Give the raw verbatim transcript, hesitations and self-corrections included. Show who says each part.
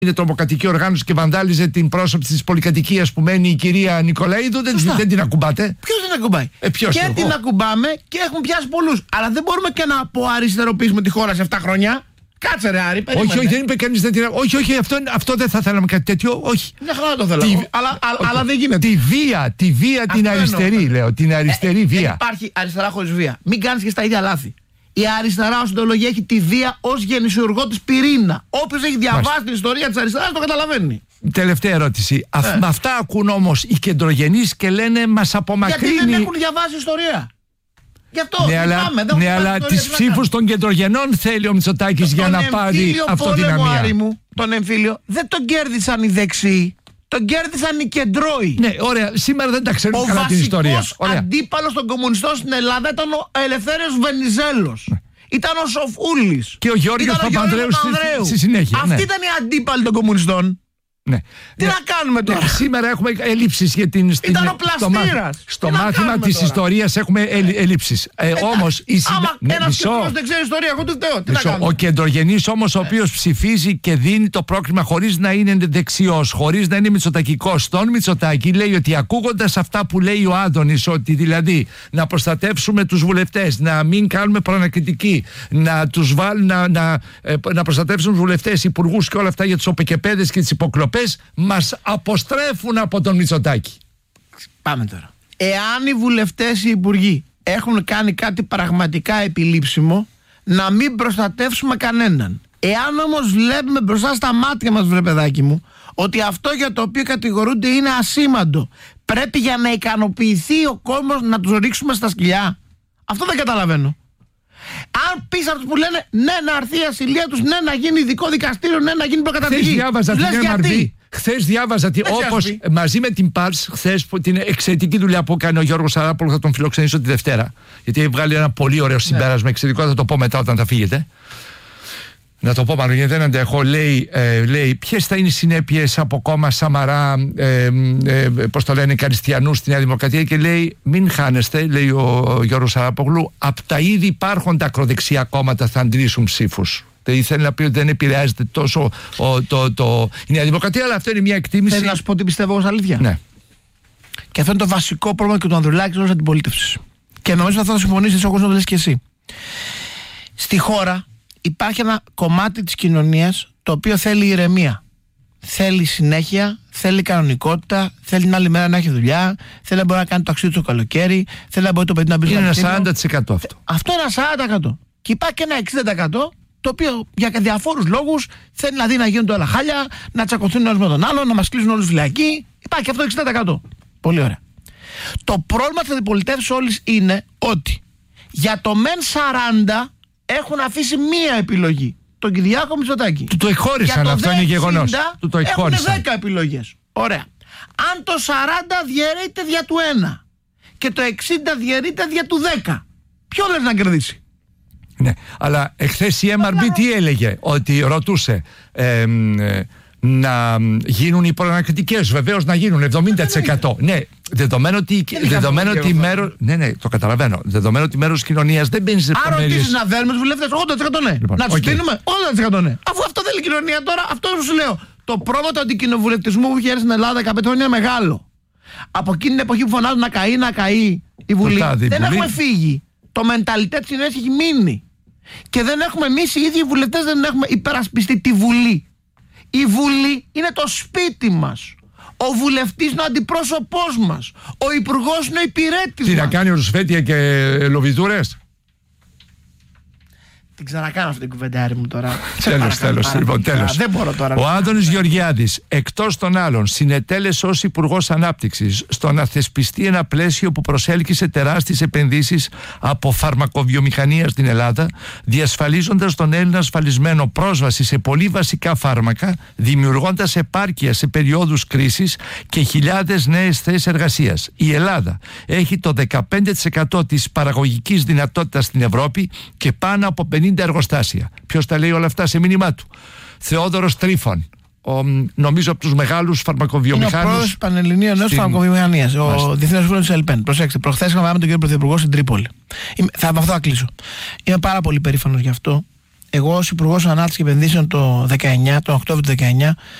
Speaker 1: είναι τρομοκρατική οργάνωση και βανδάλιζε την πρόσωψη της πολυκατοικίας που μένει η κυρία Νικολαίδου, δεν, δεν την ακουμπάτε.
Speaker 2: Ποιος δεν ακουμπάει?
Speaker 1: Ε, ποιος
Speaker 2: και την ακουμπάμε και έχουν πιάσει πολλούς. Αλλά δεν μπορούμε και να αποαριστεροποιήσουμε τη χώρα σε επτά χρόνια. Κάτσε ρε Άρη, περίμενε.
Speaker 1: Όχι, όχι, δεν είπε κανείς δεν την. Όχι, όχι, αυτό, αυτό δεν θα θέλαμε κάτι τέτοιο. Όχι.
Speaker 2: Μια χαρά το θέλω. Τη... Αλλά, αλλά, αλλά δεν γίνεται.
Speaker 1: Τη βία, τη βία την αριστερή, εννοώ. λέω. Την αριστερή
Speaker 2: ε,
Speaker 1: βία.
Speaker 2: Δεν υπάρχει αριστερά χωρίς βία. Μην κάνεις και στα ίδια λάθη. Η αριστερά ως ιδεολογία έχει τη βία ως γεννησιουργό της πυρήνα. Όποιος έχει διαβάσει Μάλιστα. την ιστορία της αριστεράς το καταλαβαίνει.
Speaker 1: Τελευταία ερώτηση. Ε. Με αυτά ακούν όμως οι κεντρογενείς και λένε μας απομακρύνει.
Speaker 2: Γιατί δεν έχουν διαβάσει ιστορία. Γι' αυτό
Speaker 1: ναι, αλλά,
Speaker 2: πάμε, δεν
Speaker 1: ναι, αλλά τις ψήφους των κεντρογενών θέλει ο Μητσοτάκης για να πάρει αυτοδυναμία.
Speaker 2: Μου, τον εμφύλιο δεν τον κέρδισαν οι δεξιοί. Τον κέρδισαν οι κεντρώοι.
Speaker 1: Ναι, ωραία. Σήμερα δεν τα ξέρουμε καλά την ιστορία.
Speaker 2: Ο βασικός αντίπαλος των κομμουνιστών στην Ελλάδα ήταν ο Ελευθέριος Βενιζέλος. Ναι. Ήταν ο Σοφούλης.
Speaker 1: Και ο Γιώργος Παπανδρέου στη, στη συνέχεια.
Speaker 2: Αυτή ναι. ήταν η αντίπαλη των κομμουνιστών.
Speaker 1: Ναι.
Speaker 2: Τι
Speaker 1: ναι.
Speaker 2: να κάνουμε τώρα.
Speaker 1: Ναι. Σήμερα έχουμε ελλείψεις για την. Στην,
Speaker 2: ήταν ο πλαστήρας.
Speaker 1: Στο, στο μάθημα της τώρα. ιστορίας έχουμε ελλείψεις. Ε, όμως. Η
Speaker 2: συν... Άμα ναι, ένας κεντρός δεν ξέρει ιστορία, εγώ του φταίω. Τι να
Speaker 1: ο κεντρογενής όμως, ο οποίος ψηφίζει και δίνει το πρόκριμα χωρίς να είναι δεξιός, χωρίς να είναι μητσοτακικός. Στον Μητσοτάκη λέει ότι ακούγοντας αυτά που λέει ο Άδωνης, ότι δηλαδή να προστατεύσουμε τους βουλευτές, να μην κάνουμε προανακριτική, να τους βάλουν να, να, να προστατεύσουν τους βουλευτές, υπουργούς και όλα αυτά για τους οπεκεπέδες και τις υποκλοπές. Μας αποστρέφουν από τον Μητσοτάκη.
Speaker 2: Πάμε τώρα. Εάν οι βουλευτές, οι υπουργοί έχουν κάνει κάτι πραγματικά επιλήψιμο, να μην προστατεύσουμε κανέναν. Εάν όμως βλέπουμε μπροστά στα μάτια μας, βρε παιδάκι μου, ότι αυτό για το οποίο κατηγορούνται είναι ασήμαντο, πρέπει για να ικανοποιηθεί ο κόσμος να τους ρίξουμε στα σκυλιά. Αυτό δεν καταλαβαίνω. Αν πεις αυτούς που λένε ναι να έρθει η ασυλία τους, ναι να γίνει ειδικό δικαστήριο, ναι να γίνει προκαταρκτική.
Speaker 1: Χθες διάβαζα την εμ αρ μπι. Χθες διάβαζα ότι όπως μαζί με την Πάρς, χθες την εξαιρετική δουλειά που έκανε ο Γιώργος Σαράπολος, θα τον φιλοξενήσω τη Δευτέρα. Γιατί έχει βγάλει ένα πολύ ωραίο συμπέρασμα, εξαιρετικό, θα το πω μετά όταν θα φύγετε. Να το πω πάνω, γιατί δεν αντέχω. Λέει, ε, λέει ποιες θα είναι οι συνέπειες από κόμμα Σαμαρά, ε, ε, πώς το λένε, Καριστιανού στη Νέα Δημοκρατία, και λέει μην χάνεστε, λέει ο, ο Γιώργος Σαράπογλου, από τα ήδη υπάρχοντα ακροδεξιά κόμματα θα αντλήσουν ψήφους. Δηλαδή θέλει να πει ότι δεν επηρεάζεται τόσο ο, το, το, η Νέα Δημοκρατία, αλλά αυτό είναι μια εκτίμηση.
Speaker 2: Θέλω να σου πω ότι πιστεύω ως αλήθεια.
Speaker 1: Ναι.
Speaker 2: Και αυτό είναι το βασικό πρόβλημα και του Ανδρουλάκη ως αντιπολίτευσης. Και νομίζω ότι θα συμφωνήσεις όπως το λες και εσύ. Στη χώρα υπάρχει ένα κομμάτι της κοινωνίας το οποίο θέλει ηρεμία. Θέλει συνέχεια, θέλει κανονικότητα, θέλει την άλλη μέρα να έχει δουλειά, θέλει να μπορεί να κάνει το ταξίδι του το καλοκαίρι, θέλει να μπορεί το παιδί να μπει στο
Speaker 1: πανεπιστήμιο. Είναι ένα σαράντα τοις εκατό αυτό.
Speaker 2: Αυτό είναι ένα σαράντα τοις εκατό. Και υπάρχει και ένα εξήντα τοις εκατό το οποίο για διαφόρους λόγους θέλει να δει να γίνονται όλα χάλια, να τσακωθούν ένας με τον άλλον, να μας κλείσουν όλους φυλακοί. Υπάρχει αυτό το εξήντα τοις εκατό. Πολύ ωραία. Το πρόβλημα της αντιπολιτεύσης όλης είναι ότι για το μεν σαράντα έχουν αφήσει μία επιλογή. Τον Κυριάκο Μητσοτάκη.
Speaker 1: Του το εκχώρησαν, το αυτό είναι γεγονός.
Speaker 2: Του το έχουν δέκα επιλογές. Ωραία. Αν το σαράντα διαιρείται δια του ένα και το εξήντα διαιρείται δια του δέκα, ποιο λες να κερδίσει?
Speaker 1: Ναι, αλλά εχθές η εμ αρ μπι τι έλεγε? Ότι ρωτούσε ε, ε, να γίνουν οι προανακριτικές, βεβαίως να γίνουν εβδομήντα τοις εκατό. Ναι, δεδομένο ότι, δεδομένο ότι μέρος. Ναι, ναι, το καταλαβαίνω. Δεδομένο ότι μέρος της κοινωνίας δεν μπαίνει σε
Speaker 2: λεπτομέρειες. Αν ρωτήσεις να δέρουμε τους βουλευτές, ογδόντα τοις εκατό ναι. Λοιπόν, να τους okay. στείλουμε ογδόντα τοις εκατό ναι. Αφού αυτό θέλει η κοινωνία τώρα, αυτό σου λέω. Το πρόβλημα του αντικοινοβουλευτισμού που έχει έρθει στην Ελλάδα δεκαπέντε χρόνια είναι μεγάλο. Από εκείνη την εποχή που φωνάζουν να καεί, να καεί η Βουλή. Προτάδει, δεν Βουλή. Έχουμε φύγει. Το μενταλιτέ της κοινωνίας έχει μείνει. Και δεν έχουμε εμείς οι ίδιοι οι βουλευτές, δεν έχουμε υπερασπιστεί τη Βουλή. Η Βουλή είναι το σπίτι μας. Ο βουλευτής είναι ο αντιπρόσωπός μας. Ο υπουργός είναι ο υπηρέτης μας.
Speaker 1: Τι να κάνει ο Ρουσφέτια και λοβιδούρες?
Speaker 2: Την ξανακάνω αυτή την κουβεντάρη μου τώρα.
Speaker 1: Τέλος, τέλος, λοιπόν, τέλος.
Speaker 2: Δεν μπορώ τώρα.
Speaker 1: Ο Άδωνης Γεωργιάδης, εκτός των άλλων, συνετέλεσε ως Υπουργός Ανάπτυξης στο να θεσπιστεί ένα πλαίσιο που προσέλκυσε τεράστιες επενδύσεις από φαρμακοβιομηχανία στην Ελλάδα, διασφαλίζοντας τον Έλληνα ασφαλισμένο πρόσβαση σε πολύ βασικά φάρμακα, δημιουργώντας επάρκεια σε περιόδους κρίσης και χιλιάδες νέες θέσεις εργασίας. Η Ελλάδα έχει το δεκαπέντε τοις εκατό της παραγωγικής δυνατότητας στην Ευρώπη και πάνω από πενήντα εργοστάσια. Ποιος τα λέει όλα αυτά σε μήνυμά του? Θεόδωρος Τρίφων, ο, νομίζω από τους μεγάλους φαρμακοβιομηχάνους. Είναι ο πρόεδρος
Speaker 2: Πανελληνίου Ενώσης στην... Φαρμακοβιομηχανίας, ο διεθνής σύμβουλος της ΕΛΠΕΝ. Προσέξτε, προχθές είχαμε με τον κύριο Πρωθυπουργό στην Τρίπολη. Είμαι, θα, από αυτό θα κλείσω. Είμαι πάρα πολύ περήφανος γι' αυτό. εγώ ως Υπουργός Ανάπτυξης και Επενδύσεων το δεκαεννιά, τον Οκτώβριο του δεκαεννιά,